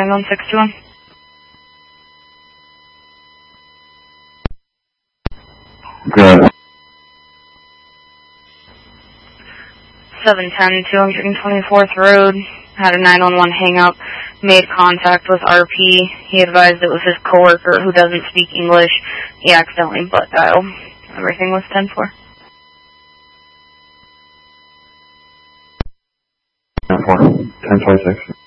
on 621. Good. 710 224th Road, had a 911 hang-up, made contact with RP. He advised it was his coworker who doesn't speak English. He accidentally butt dialed. Everything was 10-4. 10-4. 10-26.